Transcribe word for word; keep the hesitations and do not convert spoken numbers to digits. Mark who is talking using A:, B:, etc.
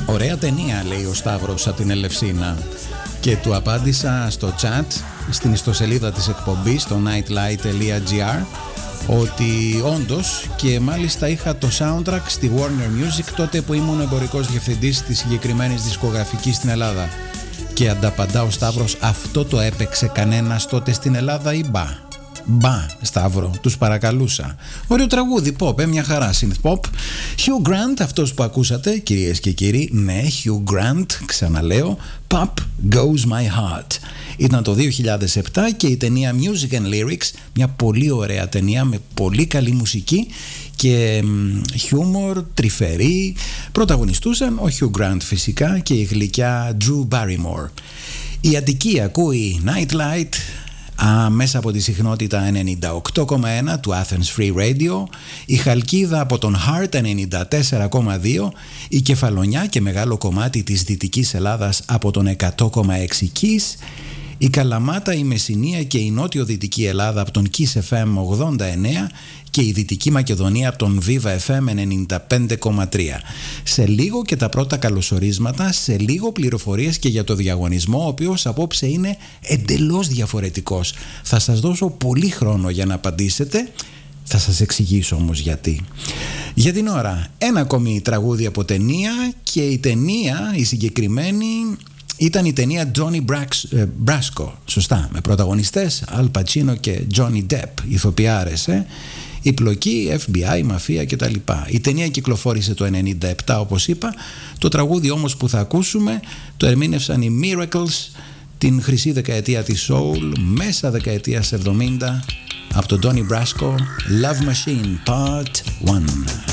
A: Ωραία ταινία, λέει ο Σταύρος από την Ελευσίνα. Και του απάντησα στο chat, στην ιστοσελίδα της εκπομπής, στο nightlight τελεία gr, ότι όντως, και μάλιστα είχα το soundtrack στη Warner Music τότε που ήμουν εμπορικός διευθυντής της συγκεκριμένης δισκογραφικής στην Ελλάδα. Και ανταπαντά ο Σταύρος, αυτό το έπαιξε κανένας τότε στην Ελλάδα ή μπα? Μπα, Σταύρο, τους παρακαλούσα. Ωραίο τραγούδι, pop, ε, μια χαρά, synth pop. Hugh Grant, αυτός που ακούσατε, κυρίες και κύριοι, ναι, Hugh Grant, ξαναλέω, Pop Goes My Heart. Ήταν το δύο χιλιάδες επτά και η ταινία Music and Lyrics, μια πολύ ωραία ταινία με πολύ καλή μουσική και χιούμορ, τρυφερή. Πρωταγωνιστούσαν ο Hugh Grant φυσικά και η γλυκιά Drew Barrymore. Η Αττική ακούει Nightlight Α, μέσα από τη συχνότητα ενενήντα οκτώ κόμμα ένα του Athens Free Radio, η Χαλκίδα από τον Heart ενενήντα τέσσερα κόμμα δύο, η Κεφαλονιά και μεγάλο κομμάτι της Δυτικής Ελλάδας από τον εκατό κόμμα έξι Kiss, η Καλαμάτα, η Μεσσηνία και η Νότιο-Δυτική Ελλάδα από τον Kiss εφ εμ ογδόντα εννέα και η Δυτική Μακεδονία από τον Viva εφ εμ ενενήντα πέντε κόμμα τρία. Σε λίγο και τα πρώτα καλωσορίσματα, σε λίγο πληροφορίες και για το διαγωνισμό, ο οποίος απόψε είναι εντελώς διαφορετικός. Θα σας δώσω πολύ χρόνο για να απαντήσετε, θα σας εξηγήσω όμως γιατί. Για την ώρα, ένα ακόμη τραγούδι από ταινία, και η ταινία, η συγκεκριμένη, ήταν η ταινία Johnny Brasco, σωστά, με πρωταγωνιστές Al Pacino και Johnny Depp, ηθοποιάρες, ε. η πλοκή, εφ μπι άι, μαφία κτλ. Η ταινία κυκλοφόρησε το ενενήντα επτά, όπως είπα. Το τραγούδι όμως που θα ακούσουμε το ερμήνευσαν οι Miracles την χρυσή δεκαετία της Soul, μέσα δεκαετίας εβδομήντα, από τον Donnie Brasco, Love Machine Part ένα.